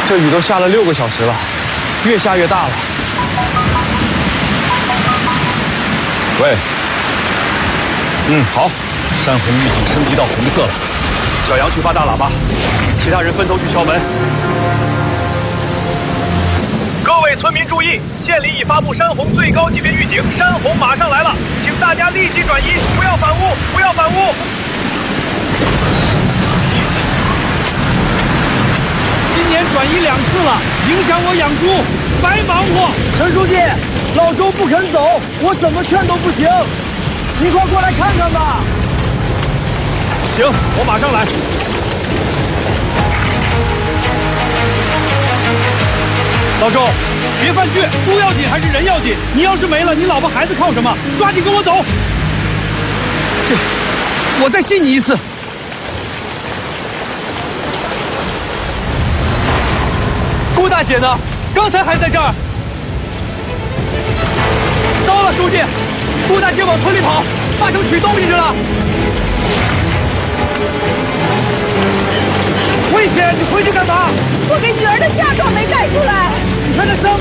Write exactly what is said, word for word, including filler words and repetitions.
这雨都下了六个小时了，越下越大了。 喂，嗯，好，山洪预警升级到红色了。小杨去发大喇叭，其他人分头去敲门。 各位村民注意，县里已发布山洪最高级别预警，山洪马上来了，请大家立即转移，不要反屋，不要反屋。 今年转移两次了，影响我养猪，白忙活。 陈书记，老周不肯走，我怎么劝都不行，你快过来看看吧。 行，我马上来。老周，别犯倔，猪要紧还是人要紧？你要是没了，你老婆孩子靠什么？抓紧跟我走。这，我再信你一次。顾大姐呢？刚才还在这儿。糟了，书记，顾大姐往村里跑，八成取东西去了。危险！你回去干嘛？ 我给女儿的嫁妆没带出来。 你看这脏